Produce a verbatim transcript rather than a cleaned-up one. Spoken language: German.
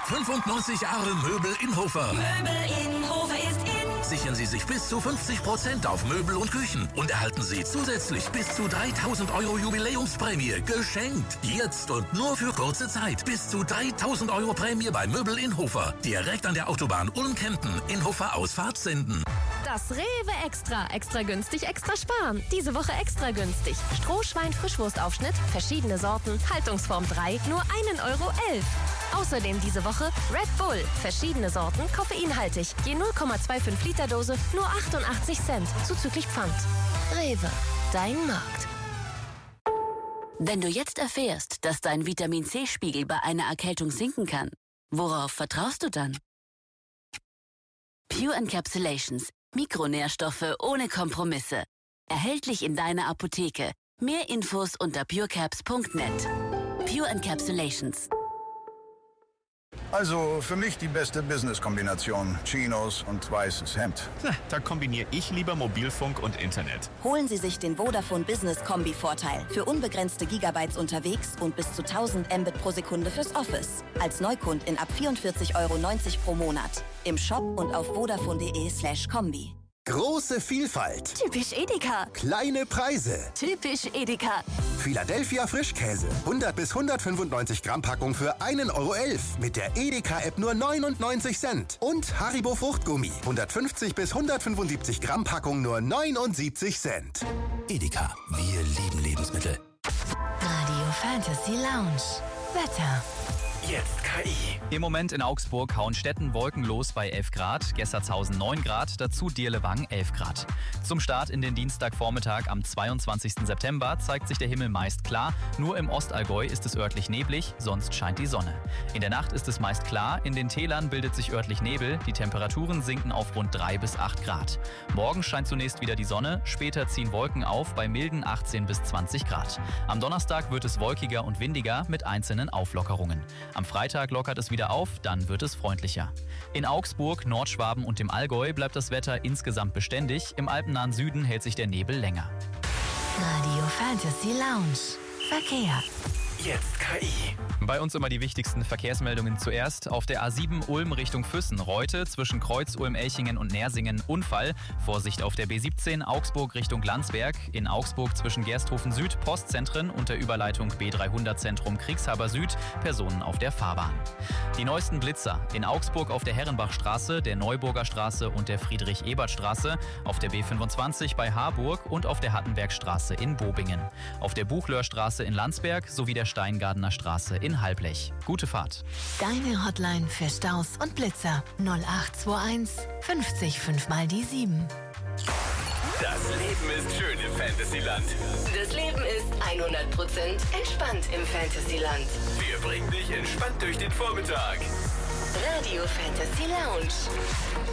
fünfundneunzig Jahre Möbel in Hofer. Möbel in Hofer ist in. Sichern Sie sich bis zu fünfzig Prozent auf Möbel und Küchen und erhalten Sie zusätzlich bis zu dreitausend Euro Jubiläumsprämie geschenkt. Jetzt und nur für kurze Zeit. Bis zu dreitausend Euro Prämie bei Möbel in Hofer. Direkt an der Autobahn Ulm-Kempten in Hofer Ausfahrt Senden. Das Rewe Extra. Extra günstig, extra sparen. Diese Woche extra günstig. Strohschwein-Frischwurstaufschnitt, verschiedene Sorten, Haltungsform drei, nur einen Euro elf. Außerdem diese Woche Red Bull, verschiedene Sorten, koffeinhaltig. Je null Komma fünfundzwanzig Liter Dose, nur achtundachtzig Cent, zuzüglich Pfand. Rewe, dein Markt. Wenn du jetzt erfährst, dass dein Vitamin-C-Spiegel bei einer Erkältung sinken kann, worauf vertraust du dann? Pure Encapsulations. Mikronährstoffe ohne Kompromisse. Erhältlich in deiner Apotheke. Mehr Infos unter purecaps punkt net. Pure Encapsulations. Also für mich die beste Business-Kombination. Chinos und weißes Hemd. Na, da kombiniere ich lieber Mobilfunk und Internet. Holen Sie sich den Vodafone Business Kombi-Vorteil. Für unbegrenzte Gigabytes unterwegs und bis zu tausend Mbit pro Sekunde fürs Office. Als Neukundin ab vierundvierzig Euro neunzig pro Monat. Im Shop und auf vodafone.de slash Kombi. Große Vielfalt. Typisch Edeka. Kleine Preise. Typisch Edeka. Philadelphia Frischkäse. hundert bis hundertfünfundneunzig Gramm Packung für einen Euro elf. Mit der Edeka-App nur neunundneunzig Cent. Und Haribo Fruchtgummi. hundertfünfzig bis hundertfünfundsiebzig Gramm Packung nur neunundsiebzig Cent. Edeka, wir lieben Lebensmittel. Radio Fantasy Lounge. Wetter. Jetzt K I. Im Moment in Augsburg hauen Städten wolkenlos bei elf Grad, Gessertshausen neun Grad, dazu Dirlewang elf Grad. Zum Start in den Dienstagvormittag am zweiundzwanzigsten September zeigt sich der Himmel meist klar, nur im Ostallgäu ist es örtlich neblig, sonst scheint die Sonne. In der Nacht ist es meist klar, in den Tälern bildet sich örtlich Nebel, die Temperaturen sinken auf rund drei bis acht Grad. Morgen scheint zunächst wieder die Sonne, später ziehen Wolken auf bei milden achtzehn bis zwanzig Grad. Am Donnerstag wird es wolkiger und windiger mit einzelnen Auflockerungen. Am Freitag lockert es wieder auf, dann wird es freundlicher. In Augsburg, Nordschwaben und dem Allgäu bleibt das Wetter insgesamt beständig, im alpennahen Süden hält sich der Nebel länger. Radio Fantasy Lounge. Verkehr. Jetzt K I. Bei uns immer die wichtigsten Verkehrsmeldungen zuerst. Auf der A sieben Ulm Richtung Füssen heute zwischen Kreuz Ulm-Elchingen und Nersingen Unfall. Vorsicht auf der B siebzehn Augsburg Richtung Landsberg. In Augsburg zwischen Gersthofen Süd Postzentren und der Überleitung B dreihundert Zentrum Kriegshaber Süd Personen auf der Fahrbahn. Die neuesten Blitzer. In Augsburg auf der Herrenbachstraße, der Neuburger Straße und der Friedrich-Ebert-Straße. Auf der B fünfundzwanzig bei Harburg und auf der Hattenbergstraße in Bobingen. Auf der Buchlöhrstraße in Landsberg sowie der Steingardener Straße in Halblech. Gute Fahrt. Deine Hotline für Staus und Blitzer null acht zwei eins fünfzig fünf mal die sieben. Das Leben ist schön im Fantasyland. Das Leben ist hundert Prozent entspannt im Fantasyland. Wir bringen dich entspannt durch den Vormittag. Radio Fantasy Lounge.